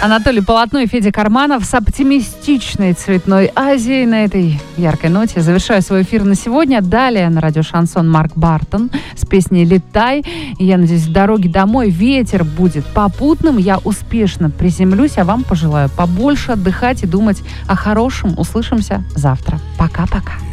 Анатолий Полотно и Федя Карманов с оптимистичной цветной Азией. На этой яркой ноте завершаю свой эфир на сегодня. Далее на радио «Шансон» Марк Бартон с песней «Летай». Я надеюсь, в дороге домой ветер будет попутным. Я успешно приземлюсь, а вам пожелаю побольше отдыхать и думать о хорошем. Услышимся завтра. Пока-пока.